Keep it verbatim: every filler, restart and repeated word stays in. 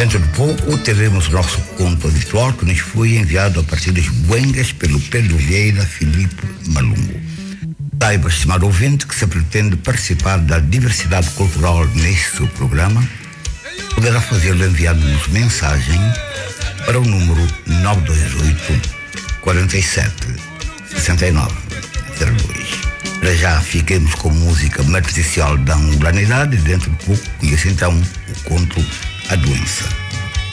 Dentro de pouco teremos nosso conto habitual que nos foi enviado a partir das Buengas pelo Pedro Vieira Filipe Malungo. Saiba, estimado ouvinte, que se pretende participar da diversidade cultural neste seu programa, poderá fazê-lo enviando-nos mensagem para o número nove dois oito, quatro sete, seis nove zero dois. Para já fiquemos com música matricial da angolaridade. Dentro de pouco conheça então o conto A Doença.